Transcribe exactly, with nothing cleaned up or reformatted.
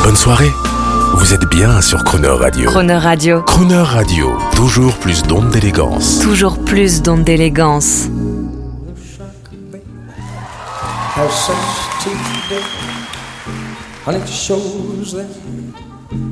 bonne soirée. Vous êtes bien sur Crooner Radio. Crooner Radio. Crooner Radio, toujours plus d'ondes d'élégance. Toujours plus d'ondes d'élégance. Have sex today, honey, it shows that